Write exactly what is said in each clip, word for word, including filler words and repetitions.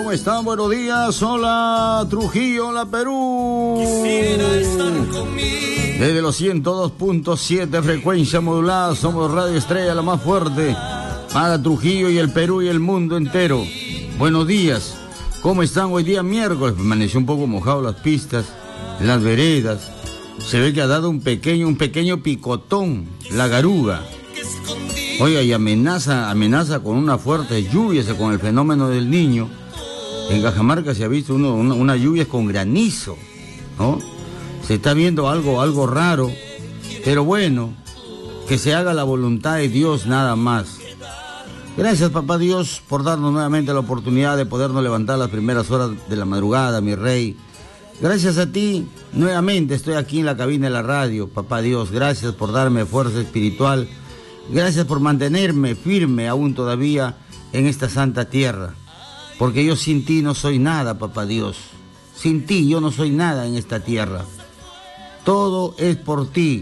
¿cómo están? Buenos días. Hola, Trujillo, hola, Perú. Desde los ciento dos punto siete, frecuencia modulada, somos Radio Estrella, la más fuerte para Trujillo y el Perú y el mundo entero. Buenos días. ¿Cómo están? Hoy día miércoles, amaneció un poco mojado las pistas, las veredas. Se ve que ha dado un pequeño, un pequeño picotón, la garuga. Oiga, y amenaza, amenaza con una fuerte lluvia, con el fenómeno del Niño. En Cajamarca se ha visto uno, una, una lluvia con granizo, ¿no? Se está viendo algo, algo raro, pero bueno, que se haga la voluntad de Dios nada más. Gracias, papá Dios, por darnos nuevamente la oportunidad de podernos levantar las primeras horas de la madrugada, mi rey. Gracias a ti, nuevamente estoy aquí en la cabina de la radio, papá Dios. Gracias por darme fuerza espiritual. Gracias por mantenerme firme aún todavía en esta santa tierra. Porque yo sin ti no soy nada, papá Dios. Sin ti yo no soy nada en esta tierra. Todo es por ti.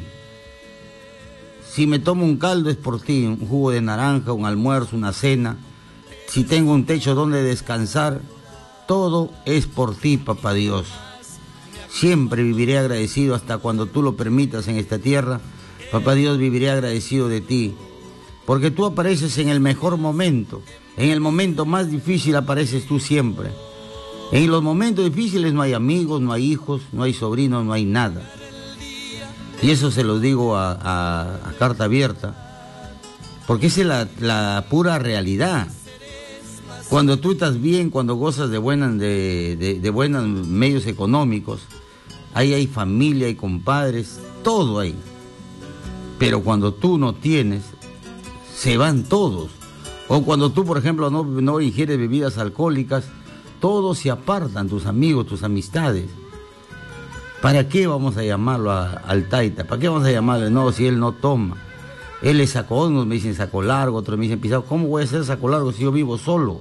Si me tomo un caldo es por ti, un jugo de naranja, un almuerzo, una cena. Si tengo un techo donde descansar, todo es por ti, papá Dios. Siempre viviré agradecido hasta cuando tú lo permitas en esta tierra. Papá Dios, viviré agradecido de ti, porque tú apareces en el mejor momento. En el momento más difícil apareces tú siempre. En los momentos difíciles no hay amigos, no hay hijos, no hay sobrinos, no hay nada. Y eso se lo digo a, a, a carta abierta, porque esa es la, la pura realidad. Cuando tú estás bien, cuando gozas de buenos de, de, de buenos medios económicos, ahí hay familia, hay compadres, todo hay. Pero cuando tú no tienes, se van todos. O cuando tú, por ejemplo, no, no ingieres bebidas alcohólicas, todos se apartan, tus amigos, tus amistades. ¿Para qué vamos a llamarlo a, al taita? ¿Para qué vamos a llamarle? No, si él no toma. Él es saco, unos me dicen saco largo, otros me dicen pisado. ¿Cómo voy a ser saco largo si yo vivo solo?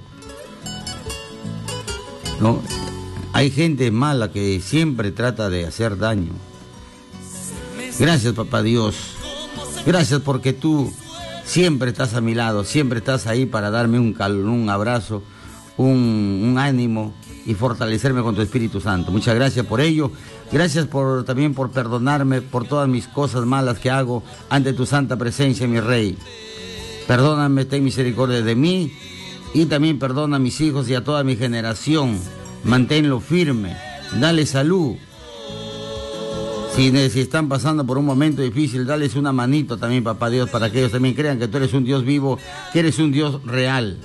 No, hay gente mala que siempre trata de hacer daño. Gracias, papá Dios. Gracias porque tú siempre estás a mi lado, siempre estás ahí para darme un calor, un abrazo, un, un ánimo y fortalecerme con tu Espíritu Santo. Muchas gracias por ello. Gracias por, también por perdonarme por todas mis cosas malas que hago ante tu santa presencia, mi Rey. Perdóname, ten misericordia de mí y también perdona a mis hijos y a toda mi generación. Manténlo firme, dale salud. Si, si están pasando por un momento difícil, dales una manito también, papá Dios, para que ellos también crean que tú eres un Dios vivo, que eres un Dios real.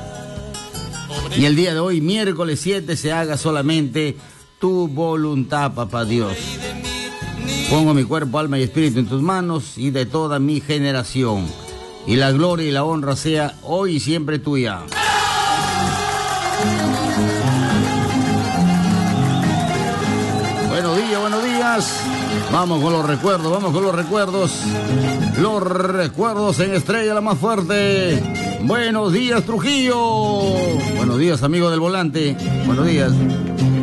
Y el día de hoy, miércoles siete, se haga solamente tu voluntad, papá Dios. Pongo mi cuerpo, alma y espíritu en tus manos y de toda mi generación. Y la gloria y la honra sea hoy y siempre tuya. Buenos días, buenos días. Vamos con los recuerdos, vamos con los recuerdos. Los recuerdos en Estrella, la más fuerte. Buenos días, Trujillo. Buenos días, amigo del volante. Buenos días.